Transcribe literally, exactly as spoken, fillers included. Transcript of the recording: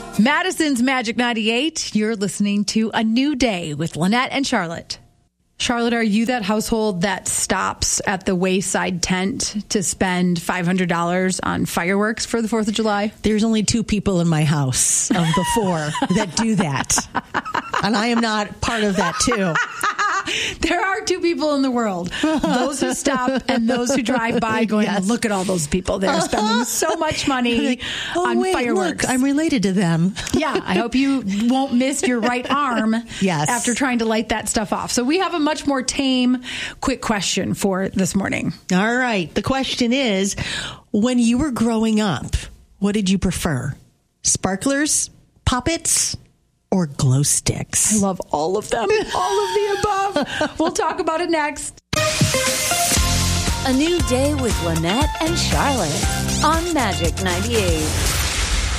Madison's Magic ninety-eight. You're listening to A New Day with Lynette and Charlotte. Charlotte, are you that household that stops at the Wayside tent to spend five hundred dollars on fireworks for the fourth of July? There's only two people in my house of the four that do that. And I am not part of that, too. There are two people in the world. Those who stop and those who drive by going, yes. Look at all those people. They're spending so much money like, oh, on wait, fireworks. Look, I'm related to them. Yeah, I hope you won't miss your right arm yes. after trying to light that stuff off. So we have a much more tame, quick question for this morning. All right. The question is, when you were growing up, what did you prefer? Sparklers, poppets, or glow sticks? I love all of them. All of the above. We'll talk about it next. A New Day with Lynette and Charlotte on Magic ninety-eight.